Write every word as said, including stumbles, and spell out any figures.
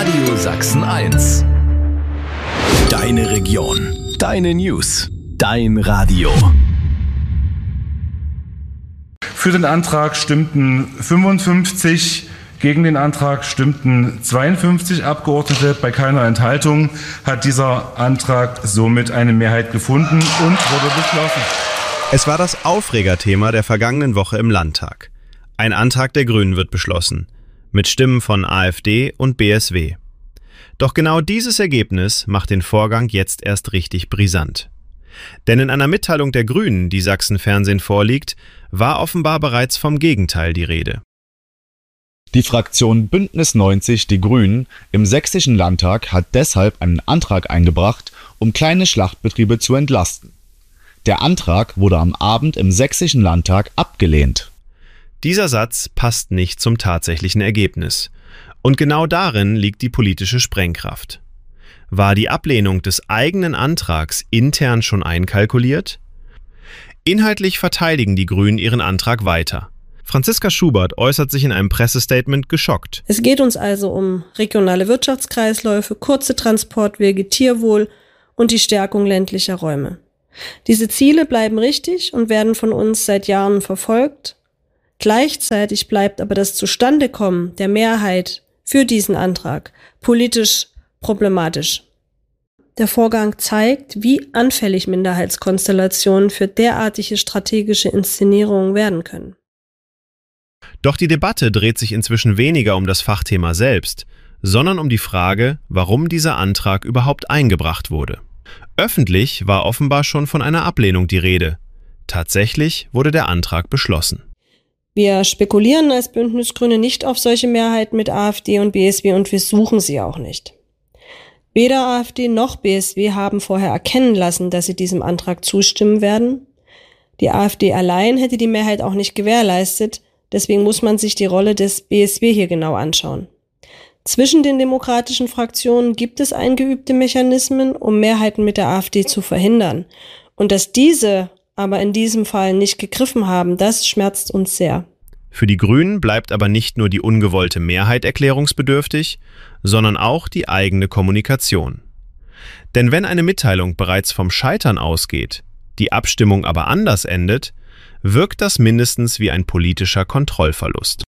Radio Sachsen eins. Deine Region, deine News, dein Radio. Für den Antrag stimmten fünfundfünfzig, gegen den Antrag stimmten zweiundfünfzig Abgeordnete. Bei keiner Enthaltung hat dieser Antrag somit eine Mehrheit gefunden und wurde beschlossen. Es war das Aufregerthema der vergangenen Woche im Landtag. Ein Antrag der Grünen wird beschlossen, mit Stimmen von AfD und B S W. Doch genau dieses Ergebnis macht den Vorgang jetzt erst richtig brisant. Denn in einer Mitteilung der Grünen, die Sachsen-Fernsehen vorliegt, war offenbar bereits vom Gegenteil die Rede. Die Fraktion Bündnis neunzig Die Grünen im Sächsischen Landtag hat deshalb einen Antrag eingebracht, um kleine Schlachtbetriebe zu entlasten. Der Antrag wurde am Abend im Sächsischen Landtag abgelehnt. Dieser Satz passt nicht zum tatsächlichen Ergebnis. Und genau darin liegt die politische Sprengkraft. War die Ablehnung des eigenen Antrags intern schon einkalkuliert? Inhaltlich verteidigen die Grünen ihren Antrag weiter. Franziska Schubert äußert sich in einem Pressestatement geschockt. Es geht uns also um regionale Wirtschaftskreisläufe, kurze Transportwege, Tierwohl und die Stärkung ländlicher Räume. Diese Ziele bleiben richtig und werden von uns seit Jahren verfolgt. Gleichzeitig bleibt aber das Zustandekommen der Mehrheit für diesen Antrag politisch problematisch. Der Vorgang zeigt, wie anfällig Minderheitskonstellationen für derartige strategische Inszenierungen werden können. Doch die Debatte dreht sich inzwischen weniger um das Fachthema selbst, sondern um die Frage, warum dieser Antrag überhaupt eingebracht wurde. Öffentlich war offenbar schon von einer Ablehnung die Rede. Tatsächlich wurde der Antrag beschlossen. Wir spekulieren als Bündnis Grüne nicht auf solche Mehrheiten mit AfD und B S W und wir suchen sie auch nicht. Weder AfD noch B S W haben vorher erkennen lassen, dass sie diesem Antrag zustimmen werden. Die AfD allein hätte die Mehrheit auch nicht gewährleistet, deswegen muss man sich die Rolle des B S W hier genau anschauen. Zwischen den demokratischen Fraktionen gibt es eingeübte Mechanismen, um Mehrheiten mit der AfD zu verhindern. Und dass diese aber in diesem Fall nicht gegriffen haben, das schmerzt uns sehr. Für die Grünen bleibt aber nicht nur die ungewollte Mehrheit erklärungsbedürftig, sondern auch die eigene Kommunikation. Denn wenn eine Mitteilung bereits vom Scheitern ausgeht, die Abstimmung aber anders endet, wirkt das mindestens wie ein politischer Kontrollverlust.